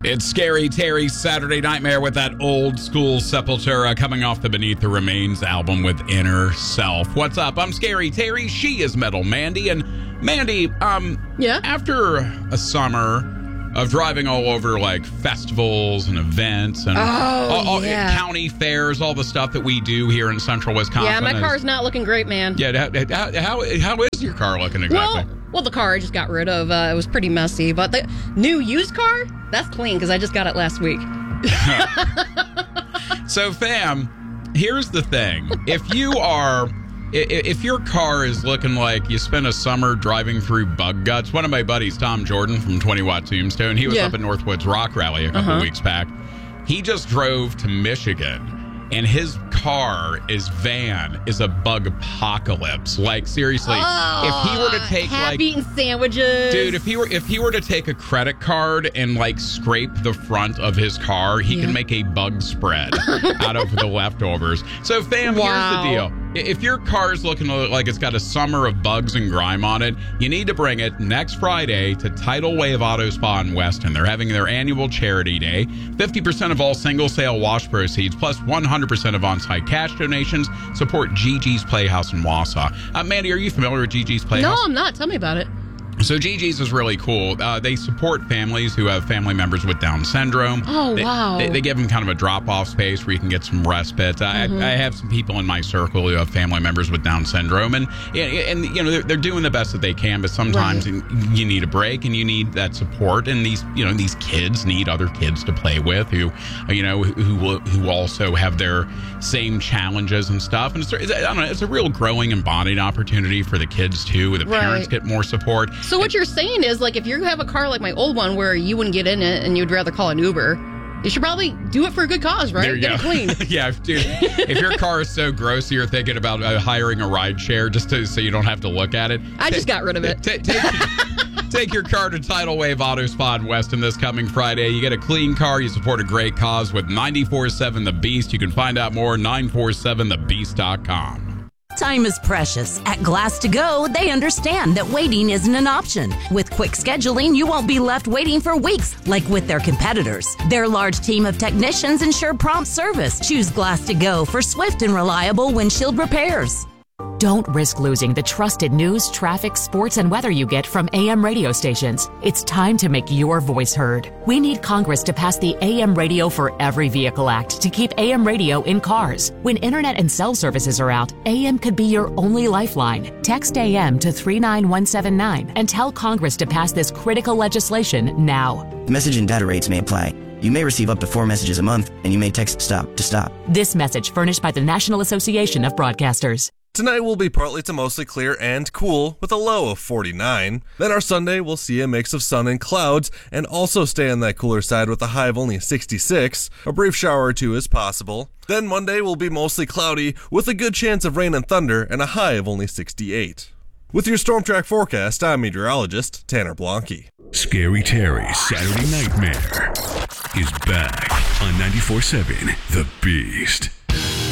It's Scary Terry's Saturday Nightmare with that old school Sepultura coming off the Beneath the Remains album with Inner Self. What's up? I'm Scary Terry. She is Metal Mandy. And Mandy, after a summer of driving all over like festivals and events and all county fairs, all the stuff that we do here in central Wisconsin. Yeah, my car's not looking great, man. Yeah, how is your car looking exactly? Well, the car I just got rid of, it was pretty messy. But the new used car, that's clean because I just got it last week. So, fam, here's the thing. If your car is looking like you spent a summer driving through bug guts, one of my buddies, Tom Jordan from 20 Watt Tombstone, he was up at Northwoods Rock Rally a couple weeks back. He just drove to Michigan. And his van is a bug apocalypse. Like, seriously, if he were to take eaten sandwiches. Dude, if he were to take a credit card and like scrape the front of his car, he can make a bug spread out of the leftovers. So, fam, here's the deal. If your car's looking like it's got a summer of bugs and grime on it, you need to bring it next Friday to Tidal Wave Auto Spa in Weston. They're having their annual charity day. 50% of all single sale wash proceeds plus 100% of on-site cash donations support Gigi's Playhouse in Wausau. Mandy, are you familiar with Gigi's Playhouse? No, I'm not. Tell me about it. So Gigi's is really cool. They support families who have family members with Down syndrome. Wow. They give them kind of a drop-off space where you can get some respite. I have some people in my circle who have family members with Down syndrome, and you know they're doing the best that they can. But sometimes you need a break and you need that support. And these kids need other kids to play with who also have their same challenges and stuff. And it's a real growing and bonding opportunity for the kids too. Where the parents get more support. So what you're saying is, like, if you have a car like my old one where you wouldn't get in it and you'd rather call an Uber, you should probably do it for a good cause, right? Get it clean. Yeah, dude. If your car is so gross you're thinking about hiring a ride share so you don't have to look at it. I just got rid of it. Take your car to Tidal Wave Auto Spa in Weston this coming Friday. You get a clean car. You support a great cause with 94.7 The Beast. You can find out more at 947thebeast.com. Time is precious. At Glass to Go, they understand that waiting isn't an option. With quick scheduling, you won't be left waiting for weeks like with their competitors. Their large team of technicians ensure prompt service. Choose Glass to Go for swift and reliable windshield repairs. Don't risk losing the trusted news, traffic, sports, and weather you get from AM radio stations. It's time to make your voice heard. We need Congress to pass the AM Radio for Every Vehicle Act to keep AM radio in cars. When internet and cell services are out, AM could be your only lifeline. Text AM to 39179 and tell Congress to pass this critical legislation now. Message and data rates may apply. You may receive up to 4 messages a month, and you may text STOP to stop. This message furnished by the National Association of Broadcasters. Tonight will be partly to mostly clear and cool with a low of 49. Then our Sunday will see a mix of sun and clouds and also stay on that cooler side with a high of only 66. A brief shower or two is possible. Then Monday will be mostly cloudy with a good chance of rain and thunder and a high of only 68. With your Storm Track forecast, I'm meteorologist Tanner Blanke. Scary Terry's Saturday Nightmare is back on 94.7 The Beast.